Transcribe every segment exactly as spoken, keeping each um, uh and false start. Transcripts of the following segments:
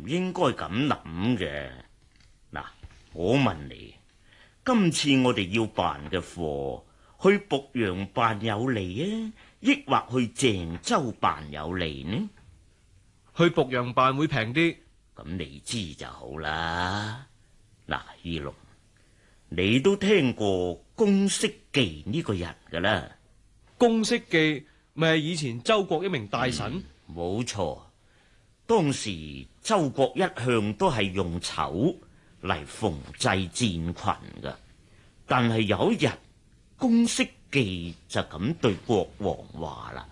應該咁諗嘅。嗱，我問你，今次我哋要辦嘅貨，去濮陽辦有利啊，抑或去鄭州辦有利呢？ 去濮陽辦會平啲。 咁你知就好啦。嗱，二龍，你都聽過公式記呢個人噶啦？ 公式記咪係以前周國一名大臣？ 冇錯、嗯，當時周國一向都係用醜嚟縫製戰裙噶，但係有一日，公式記就咁對國王話啦：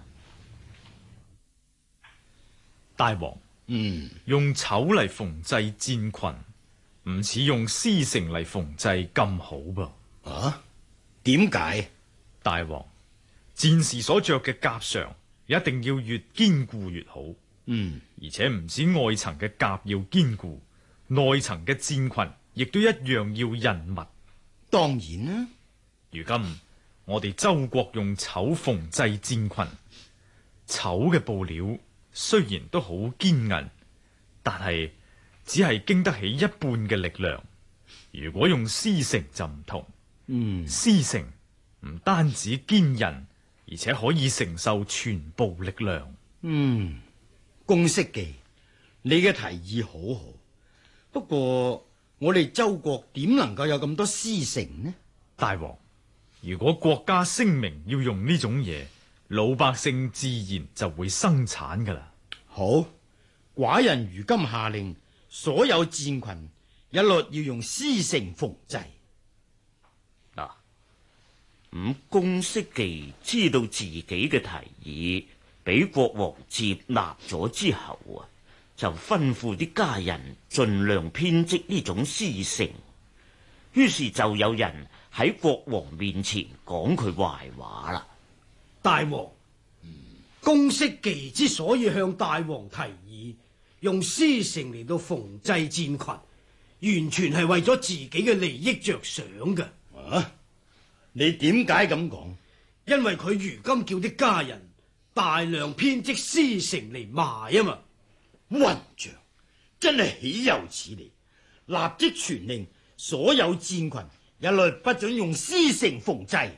大王，嗯，用醜嚟縫製戰裙，唔似用絲繩嚟縫製咁好噃。 啊？點解？ 大王，戰士所着嘅甲裳一定要越堅固越好。 嗯， 而且唔止外層嘅甲要堅固，內層嘅戰裙亦都一樣要韌密。 當然啦。 如今我哋周國用綢縫製戰裙，綢嘅布料雖然都好堅韌，但係只係經得起一半嘅力量。如果用絲繩就唔同。 嗯， 絲繩唔單止堅韌，而且可以承受全部力量。 嗯，公式記，你嘅提議好好。不過我哋周國點能夠有咁多絲繩呢？ 大王，如果國家聲明要用呢種嘢，老百姓自然就會生產噶啦。 好，寡人如今下令，所有戰裙一律要用絲繩縫製。 嗱，咁公式記知道自己嘅提議俾國王接納咗之後啊，就吩咐啲家人盡量編織呢種絲繩。於是就有人喺國王面前講佢壞話啦。 大王，嗯、公式記之所以向大王提議用絲繩嚟到縫製戰裙，完全係為咗自己嘅利益着想嘅。 啊，你點解咁講？ 因為佢如今叫啲家人大量編織絲繩嚟賣啊嘛。 混賬，真係豈有此理！立即傳令所有戰裙一律不准用絲繩縫製。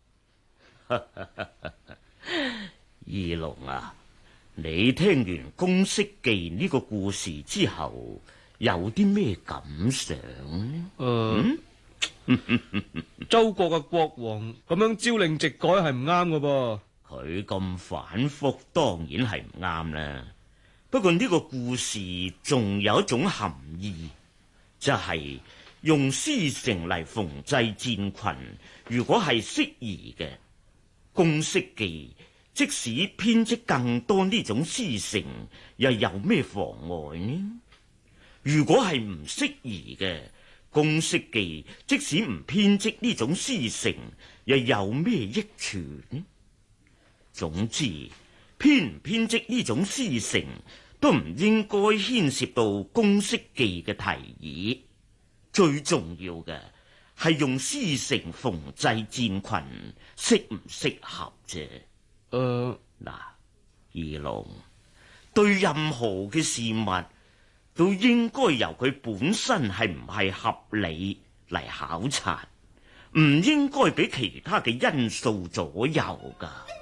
二龍啊，你聽完公式記呢個故事之後，有啲咩感想呢？誒、 呃，嗯、周國嘅國王咁樣朝令夕改係唔啱㗎噃。 佢咁反覆，當然係唔啱啦。不過呢個故事仲有一種含義，就係、是、用絲繩嚟縫製戰裙，如果係適宜嘅，公式記即使編織更多呢種絲繩，又有咩妨礙呢？如果係唔適宜嘅，公式記即使唔編織呢種絲繩，又有咩益處呢？總之，編唔編織呢種絲繩都唔應該牽涉到公式記嘅提議。最重要嘅係用絲繩縫製戰裙適唔適合啫。 誒， 嗱，二龍，對任何嘅事物都應該由佢本身係唔係合理嚟考察，唔應該俾其他嘅因素左右噶。